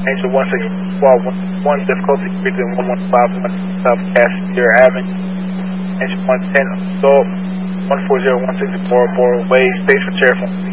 Angel 160, well, 1 difficulty region 115 South Cassier Avenue. Angel 110, Assault 140 164 Borough Way, station for chair phone